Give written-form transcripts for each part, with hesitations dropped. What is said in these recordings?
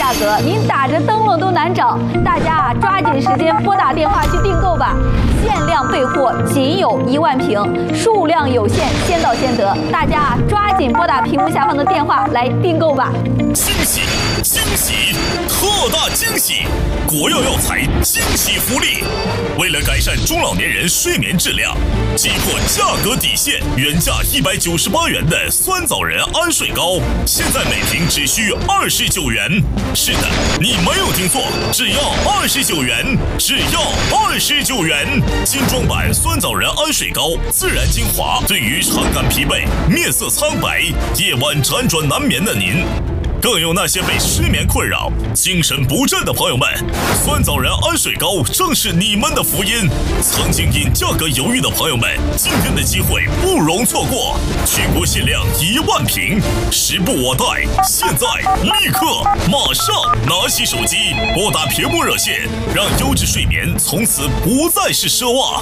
价格，您打着灯笼都难找。大家啊，抓紧时间拨打电话去订购吧。限量备货，仅有1万瓶，数量有限，先到先得。大家啊，抓紧拨打屏幕下方的电话来订购吧。 惊喜！惊喜！特大惊喜！国药药材惊喜福利！为了改善中老年人睡眠质量，击破价格底线，原价198元的酸枣仁安睡膏，现在每瓶只需29元。是的，你没有听错，只要29元，只要29元。精装版酸枣仁安睡膏，自然精华，对于常感疲惫、面色苍白、夜晚辗转难眠的您。更有那些被失眠困扰、精神不振的朋友们，酸枣仁安睡膏正是你们的福音。曾经因价格犹豫的朋友们，今天的机会不容错过，全国限量1万瓶，时不我待，现在立刻马上拿起手机拨打屏幕热线，让优质睡眠从此不再是奢望。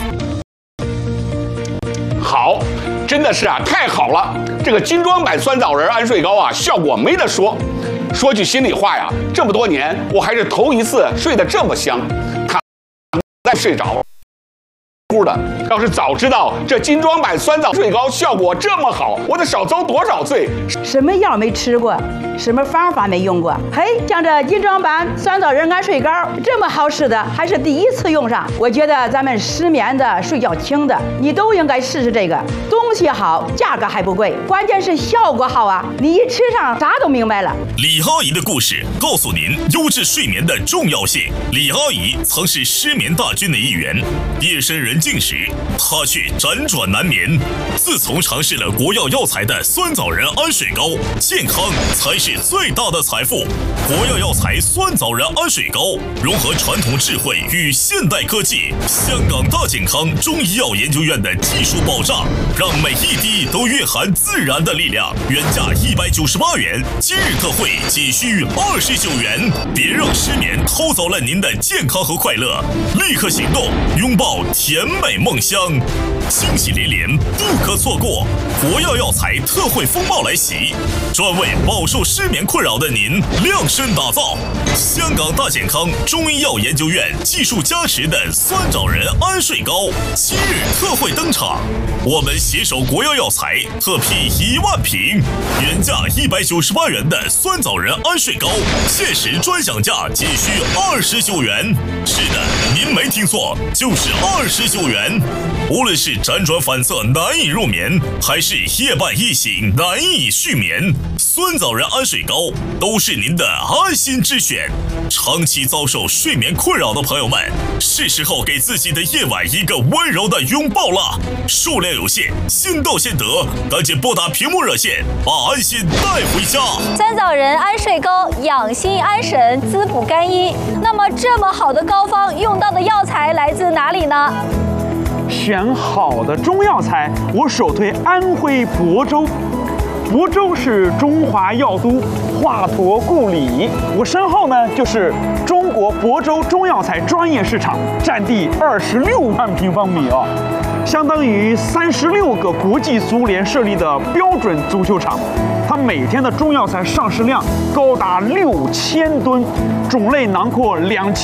好，真的是啊，太好了！这个精装版酸枣仁安睡膏啊，效果没得说。说句心里话呀，这么多年我还是头一次睡得这么香，再睡着。的，要是早知道这精装版酸枣睡膏效果这么好，我得少遭多少罪。 什么药没吃过，什么方法没用过？嘿，像这精装版酸枣仁安睡膏这么好使的，还是第一次用上。我觉得咱们失眠的、睡觉轻的，你都应该试试这个。东西好，价格还不贵，关键是效果好啊！你一吃上，啥都明白了。 李阿姨的故事告诉您优质睡眠的重要性。李阿姨曾是失眠大军的一员，夜深人静时，她却辗转难眠。自从尝试了国药药材的酸枣仁安睡膏，健康才是最大的财富。国药药材酸枣仁安睡膏融合传统智慧与现代科技，香港大健康中医药研究院的技术保障，让每一滴都蕴含自然的力量。原价198元，今日特惠仅需29元。别让失眠偷走了您的健康和快乐，立刻行动，拥抱甜美梦乡。惊喜连连，不可错过！国药药材特惠风暴来袭，专为饱受失眠困扰的您量身打造。香港大健康中医药研究院技术加持的酸枣仁安睡膏，今日特惠登场。我们携手国药药材特批1万瓶，原价198元的酸枣仁安睡膏，限时专享价仅需29元。是的，您没听错，就是29元。无论是辗转反侧难以入眠，还是夜半一醒难以续眠，酸枣仁安睡膏都是您的安心之选。长期遭受睡眠困扰的朋友们，是时候给自己的夜晚一个温柔的拥抱了。数量有限，先到先得，赶紧拨打屏幕热线，把安心带回家。 酸枣仁安睡膏养心安神，滋补肝阴。那么这么好的膏方，用到的药材来自哪里呢？ 选好的中药材，我首推安徽亳州。亳州是中华药都，华佗故里。我身后呢就是中国亳州中药材专业市场，占地26万平方米啊，相当于36个国际足联设立的标准足球场。它每天的中药材上市量高达6000吨，种类囊括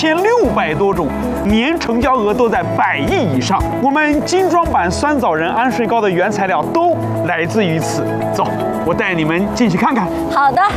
2600多种，年成交额都在100亿以上。我们精装版酸枣仁安睡膏的原材料都来自于此。走，我带你们进去看看。 好的。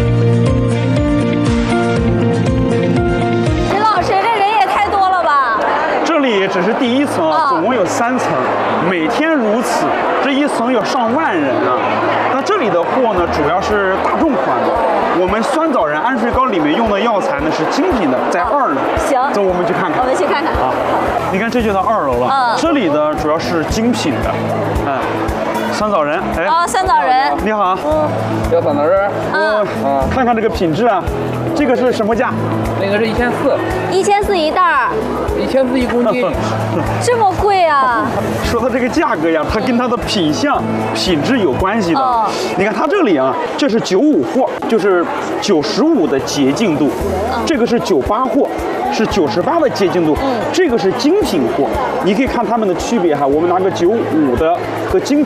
陈老师，这人也太多了吧？ 这里只是第1层啊，总共有3层，每天如此，这1层有上万人啊。那这里的货呢，主要是大众款的。我们酸枣仁安睡膏里面用的药材呢是精品的，在2楼。 行， 走，我们去看看。 我们去看看啊。你看，这就到2楼了。这里的主要是精品的，酸枣仁，哎， 酸枣仁， 你好， 要酸枣仁， 看看这个品质啊，这个是什么价？ 那个是1400，1400 一袋儿 ，1400一公斤， 这么贵啊？ 说到这个价格呀，它跟它的品相、品质有关系的。你看它这里啊，这是95货，就是95的洁净度，这个是98货。是98的洁净度，这个是精品货，你可以看它们的区别哈。我们拿个95的和精品的对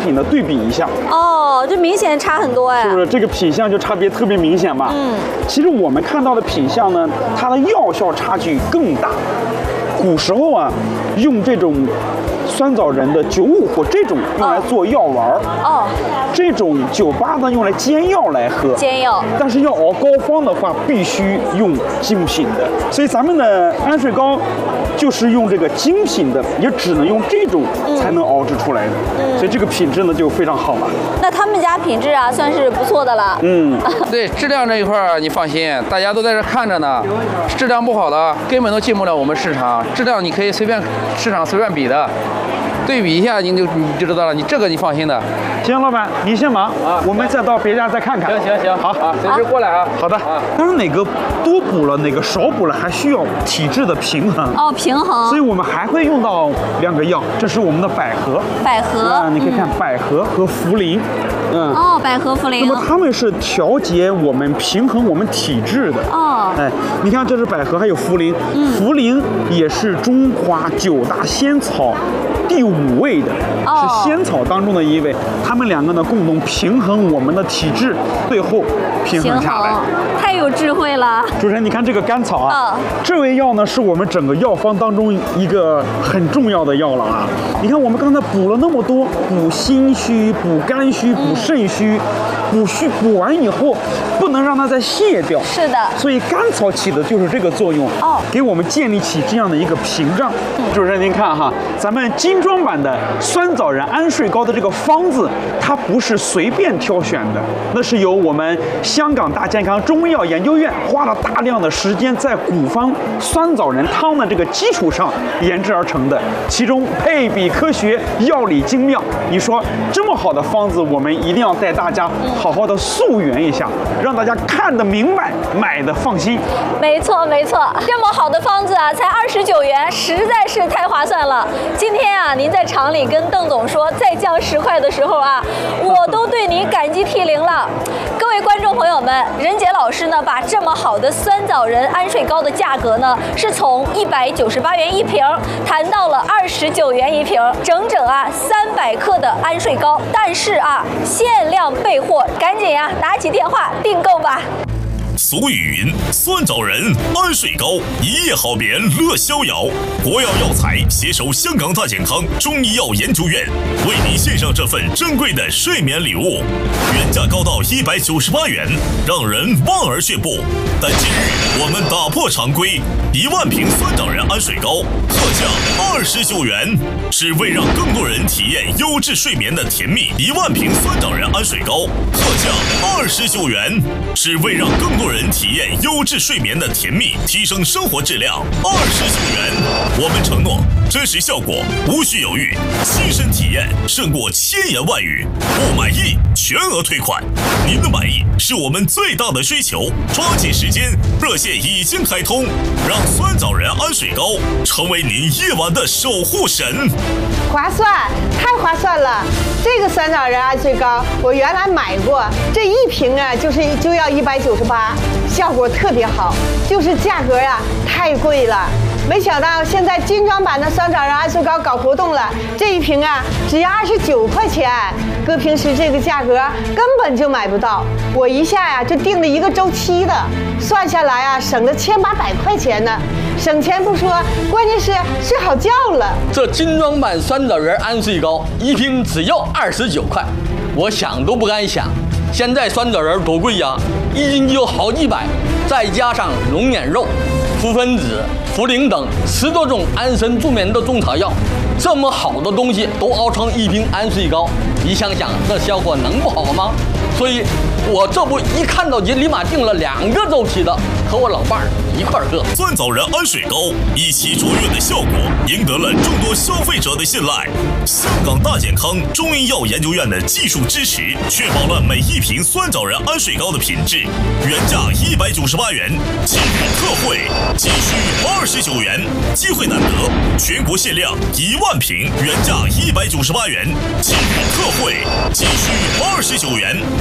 比一下。 哦，这明显差很多哎。 是不是这个品相就差别特别明显嘛？ 嗯。 其实我们看到的品相呢，它的药效差距更大。古时候啊，用这种酸枣仁的九五或这种用来做药丸儿。 哦。 这种98呢用来煎药来喝。 煎药。 但是要熬膏方的话，必须用精品的。所以咱们的安睡膏就是用这个精品的，也只能用这种才能熬制出来的。所以这个品质呢就非常好了。 那他们家品质啊算是不错的了。 对质量这一块儿你放心，大家都在这看着呢，质量不好的根本都进不了我们市场。质量你可以随便市场随便比的，对比一下你就知道了。你这个你放心的。 行，老板你先忙啊，我们再到别家再看看。 行，好啊，随时过来啊。 好的。但是哪个多补了，哪个少补了，还需要体质的平衡。 哦，平衡。 所以我们还会用到2个药，这是我们的百合。 百合。 你可以看百合和茯苓。 哦，百合茯苓。 那么它们是调节我们、平衡我们体质的。 哦。 哎，你看这是百合，还有茯苓。茯苓也是中华9大仙草第5位的，是仙草当中的1位。它们2个呢共同平衡我们的体质，最后平衡下来。 太有智慧了。 主持人，你看这个甘草啊，这味药呢是我们整个药方当中一个很重要的药了啊。你看我们刚才补了那么多，补心虚、补肝虚、补肾虚，补完以后不能让它再泄掉。 是的。 所以甘草起的就是这个作用，给我们建立起这样的一个屏障。主持人，您看哈，咱们精装版的酸枣仁安睡膏的这个方子，它不是随便挑选的，那是由我们香港大健康中医药研究院花了大量的时间在古方酸枣仁汤的这个基础上研制而成的，其中配比科学，药理精妙。你说这么好的方子，我们一定要带大家好好的溯源一下，让大家看得明白，买的放心。 没错，这么好的方子啊，才29元，实在是太划算了。今天啊，您在厂里跟邓总说再降10块的时候啊，我都对您感激涕零了。各位观众朋友们，任杰老师呢，把这么好的酸枣仁安睡膏的价格呢，是从198元1瓶谈到了29元1瓶，整整啊300克的安睡膏。但是啊，限量备货，赶紧啊拿起电话订购吧。 俗语云：酸枣仁安睡膏，一夜好眠乐逍遥。国药药材携手香港大健康中医药研究院，为您献上这份珍贵的睡眠礼物，原价高到198元，让人望而却步。但今日我们打破常规，1万瓶酸枣仁安睡膏特价29元，只为让更多人体验优质睡眠的甜蜜。1万瓶酸枣仁安睡膏特价29元，只为让更多人体验优质睡眠的甜蜜，提升生活质量。29元，我们承诺真实效果无需犹豫，亲身体验胜过千言万语。不满意全额退款，您的满意是我们最大的追求。抓紧时间，热线已经开通，让酸枣仁安睡膏成为您夜晚的守护神。 划算，太划算了！这个酸枣仁安睡膏我原来买过，这1瓶啊就要198，效果特别好，就是价格呀太贵了。没想到现在精装版的酸枣仁安睡膏搞活动了，这1瓶啊只要29块钱，搁平时这个价格根本就买不到。我一下呀就订了1个周期的，算下来啊省了1800块钱呢。省钱不说，关键是睡好觉了。 这精装版酸枣仁安睡膏1瓶只要29块，我想都不敢想。现在酸枣仁多贵呀，1斤就好几百，再加上龙眼肉、扶分子、茯苓等10多种安神助眠的中草药，这么好的东西都熬成1瓶安睡膏，你想想这效果能不好吗？所以我这不一看到就立马订了2个周期的，和我老伴儿一块儿喝。 酸枣仁安睡膏一起卓越的效果，赢得了众多消费者的信赖。香港大健康中医药研究院的技术支持，确保了每1瓶酸枣仁安睡膏的品质。原价198元，今日特惠仅需29元，机会难得，全国限量1万瓶，原价198元，今日特惠仅需29元。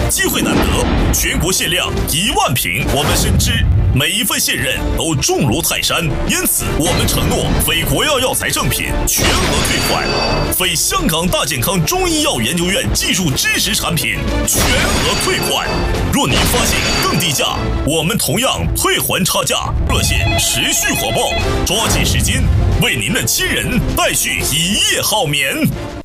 机会难得，全国限量1万瓶。我们深知每一份信任都重如泰山，因此我们承诺非国药药材正品全额退款，非香港大健康中医药研究院技术支持产品全额退款。若您发现更低价，我们同样退还差价。热线持续火爆，抓紧时间为您的亲人带去一夜好眠。